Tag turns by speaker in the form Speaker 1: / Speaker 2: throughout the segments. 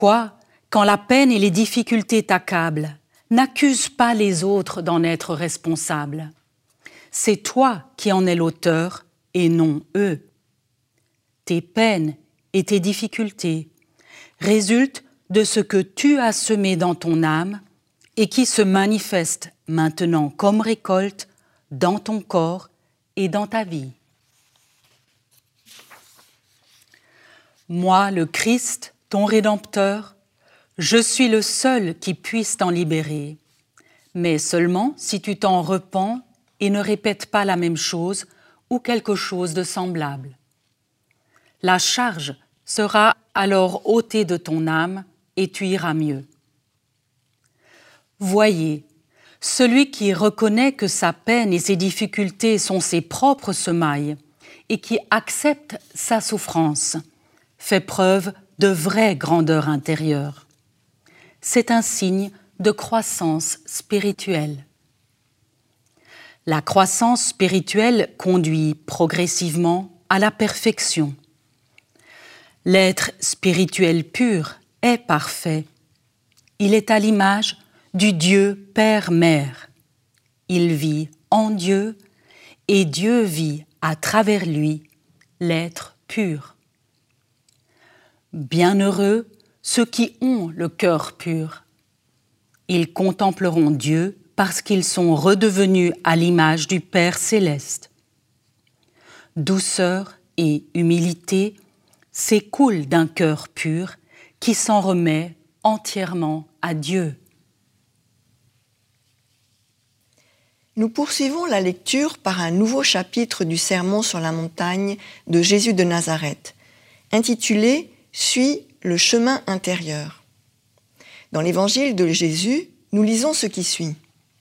Speaker 1: Quoi, quand la peine et les difficultés t'accablent, n'accuse pas les autres d'en être responsables. C'est toi qui en es l'auteur et non eux. Tes peines et tes difficultés résultent de ce que tu as semé dans ton âme et qui se manifeste maintenant comme récolte dans ton corps et dans ta vie. Moi, le Christ, ton Rédempteur, je suis le seul qui puisse t'en libérer, mais seulement si tu t'en repens et ne répètes pas la même chose ou quelque chose de semblable. La charge sera alors ôtée de ton âme et tu iras mieux. Voyez, celui qui reconnaît que sa peine et ses difficultés sont ses propres semailles et qui accepte sa souffrance, fait preuve de vraie grandeur intérieure. C'est un signe de croissance spirituelle. La croissance spirituelle conduit progressivement à la perfection. L'être spirituel pur est parfait. Il est à l'image du Dieu Père-Mère. Il vit en Dieu et Dieu vit à travers lui, l'être pur. Bienheureux ceux qui ont le cœur pur. Ils contempleront Dieu parce qu'ils sont redevenus à l'image du Père céleste. Douceur et humilité s'écoulent d'un cœur pur qui s'en remet entièrement à Dieu.
Speaker 2: Nous poursuivons la lecture par un nouveau chapitre du Sermon sur la montagne de Jésus de Nazareth, intitulé « Suis le chemin intérieur ». Dans l'évangile de Jésus, nous lisons ce qui suit.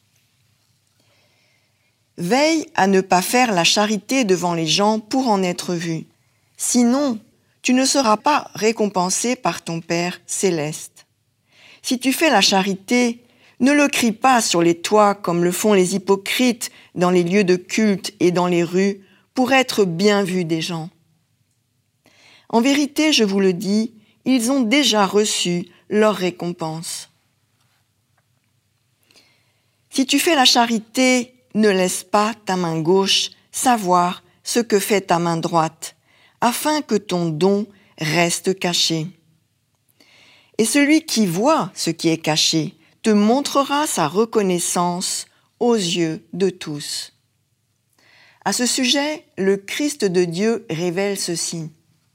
Speaker 2: « Veille à ne pas faire la charité devant les gens pour en être vu. Sinon, tu ne seras pas récompensé par ton Père céleste. Si tu fais la charité, ne le crie pas sur les toits comme le font les hypocrites dans les lieux de culte et dans les rues pour être bien vus des gens. En vérité, je vous le dis, ils ont déjà reçu leur récompense. Si tu fais la charité, ne laisse pas ta main gauche savoir ce que fait ta main droite, afin que ton don reste caché. Et celui qui voit ce qui est caché te montrera sa reconnaissance aux yeux de tous. À ce sujet, le Christ de Dieu révèle ceci.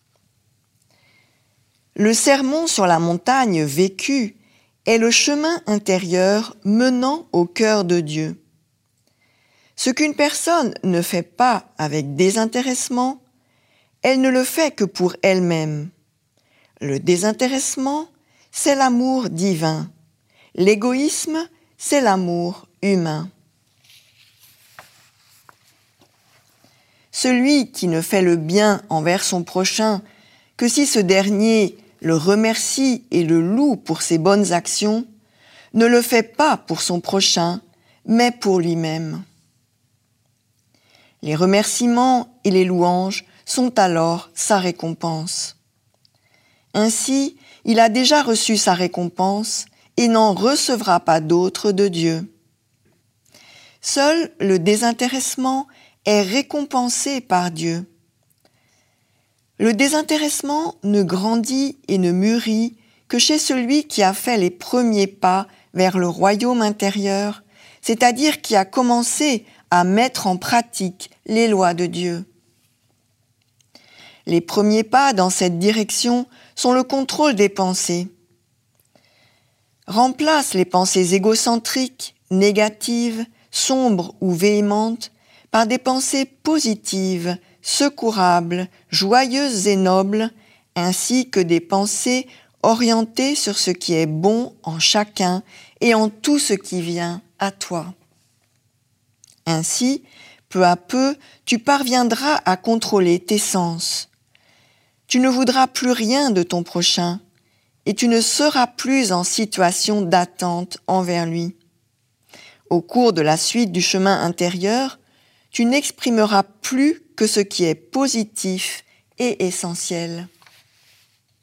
Speaker 2: Le sermon sur la montagne vécu est le chemin intérieur menant au cœur de Dieu. Ce qu'une personne ne fait pas avec désintéressement, elle ne le fait que pour elle-même. Le désintéressement, c'est l'amour divin. L'égoïsme, c'est l'amour humain. Celui qui ne fait le bien envers son prochain que si ce dernier le remercie et le loue pour ses bonnes actions, ne le fait pas pour son prochain, mais pour lui-même. Les remerciements et les louanges sont alors sa récompense. Ainsi, il a déjà reçu sa récompense et n'en recevra pas d'autre de Dieu. Seul le désintéressement est récompensé par Dieu. Le désintéressement ne grandit et ne mûrit que chez celui qui a fait les premiers pas vers le royaume intérieur, c'est-à-dire qui a commencé à mettre en pratique les lois de Dieu. Les premiers pas dans cette direction sont le contrôle des pensées. Remplace les pensées égocentriques, négatives, sombres ou véhémentes par des pensées positives, secourables, joyeuses et nobles, ainsi que des pensées orientées sur ce qui est bon en chacun et en tout ce qui vient à toi. Ainsi, peu à peu, tu parviendras à contrôler tes sens. Tu ne voudras plus rien de ton prochain et tu ne seras plus en situation d'attente envers lui. Au cours de la suite du chemin intérieur, tu n'exprimeras plus que ce qui est positif et essentiel.